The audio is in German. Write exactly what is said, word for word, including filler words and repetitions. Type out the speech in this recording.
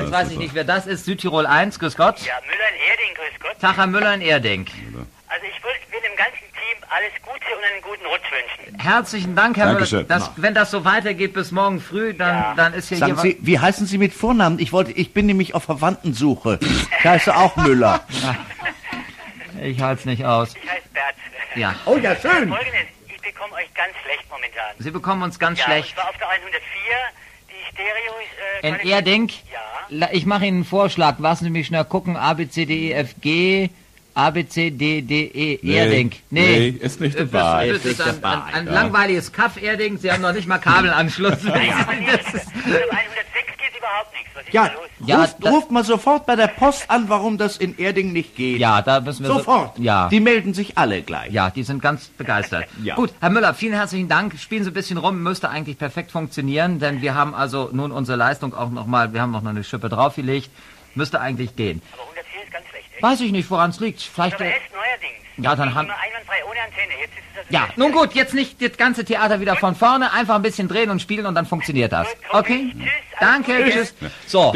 jetzt weiß ich nicht, wer das ist. Südtirol eins, grüß Gott. Ja, Müller in Erding, grüß Gott. Tag, Herr Müller in Erding. Also ich will, will dem ganzen Team alles Gute und einen guten Rutsch wünschen. Herzlichen Dank, Herr Dankeschön. Müller. Das, wenn das so weitergeht bis morgen früh, dann, Ja. dann ist hier... Sagen hier Sie, wie heißen Sie mit Vornamen? Ich wollte, ich bin nämlich auf Verwandtensuche. Ich heiße auch Müller. ich halte es nicht aus. Ich heiße Bert. Ja. Oh ja, schön. Folgendes, ich bekomme euch ganz schlecht momentan. Sie bekommen uns ganz Ja, schlecht. ich war auf der hundertvier, die Stereo ist... Äh, In Qualität- Erding? Ja. La- Ich mache Ihnen einen Vorschlag. Lassen Sie mich schnell gucken. A, B, C, D, E, F, G... A, B, C, D, D, E, Nee, Erding. nee, ist nicht Äh, dabei. Das, das ist Ist ein, nicht ein, dabei, ein ja. langweiliges Kaff, Erding. Sie haben noch nicht mal Kabelanschluss. Ja, aber nicht, Das mit ist, dem hundertsechs geht überhaupt nichts. Was ist Ja, da los? Ja, ruft, da- ruft mal sofort bei der Post an, warum das in Erding nicht geht. ja, da müssen wir... so- Sofort. Ja. Die melden sich alle gleich. Ja, die sind ganz begeistert. Ja. Gut, Herr Müller, vielen herzlichen Dank. Spielen Sie ein bisschen rum, müsste eigentlich perfekt funktionieren, denn wir haben also nun unsere Leistung auch nochmal, wir haben noch eine Schippe draufgelegt. Müsste eigentlich gehen. Aber hundertvier ist ganz schlecht, echt? Weiß ich nicht, woran es liegt. Vielleicht... Aber Äh, erst neuerdings. Ja, dann haben- Immer einwandfrei ohne Antenne. Jetzt ist es das ja, wieder nun schlecht. gut, jetzt nicht das ganze Theater wieder von vorne, einfach ein bisschen drehen und spielen und dann funktioniert das. Okay? Tschüss, alles Danke, Gute. tschüss. So.